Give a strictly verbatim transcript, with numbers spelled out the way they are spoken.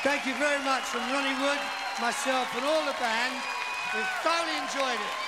Thank you very much from Ronnie Wood, myself and all the band. We've thoroughly enjoyed it.